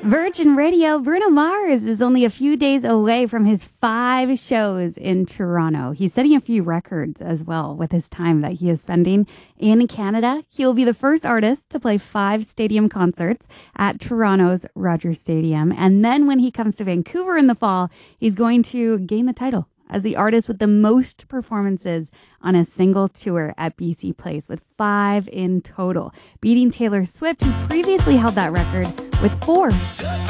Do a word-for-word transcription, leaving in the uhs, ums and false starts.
Virgin Radio, Bruno Mars is only a few days away from his five shows in Toronto. He's setting a few records as well with his time that he is spending in Canada. He will be the first artist to play five stadium concerts at Toronto's Rogers Stadium. And then when he comes to Vancouver in the fall, he's going to gain the title as the artist with the most performances on a single tour at B C Place, with five in total, beating Taylor Swift, who previously held that record with four.